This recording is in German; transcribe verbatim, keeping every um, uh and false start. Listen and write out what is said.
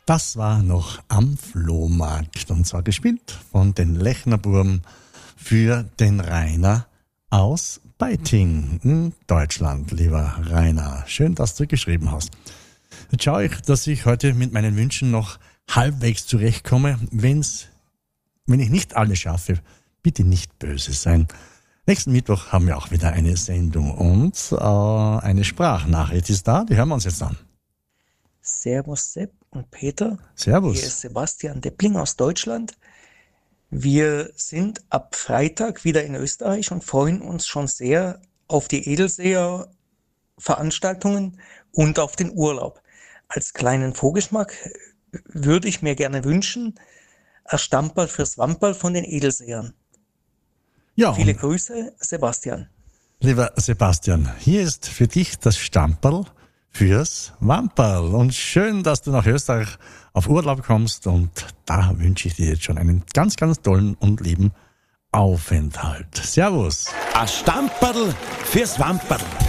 Das war noch am Flohmarkt und zwar gespielt von den Lechnerburm für den Rainer aus Beiting in Deutschland. Lieber Rainer, schön, dass du geschrieben hast. Jetzt schaue ich, dass ich heute mit meinen Wünschen noch halbwegs zurechtkomme. Wenn's, wenn ich nicht alle schaffe, bitte nicht böse sein. Nächsten Mittwoch haben wir auch wieder eine Sendung und äh, eine Sprachnachricht ist da. Die hören wir uns jetzt an. Servus Sepp und Peter. Servus. Hier ist Sebastian Deppling aus Deutschland. Wir sind ab Freitag wieder in Österreich und freuen uns schon sehr auf die Edelseer Veranstaltungen und auf den Urlaub. Als kleinen Vorgeschmack würde ich mir gerne wünschen, ein Stamperl fürs Wamperl von den Edelseern. Ja, Viele Grüße, Sebastian. Lieber Sebastian, hier ist für dich das Stamperl fürs Wamperl. Und schön, dass du nach Österreich auf Urlaub kommst. Und da wünsche ich dir jetzt schon einen ganz, ganz tollen und lieben Aufenthalt. Servus. Ein Stamperl fürs Wamperl.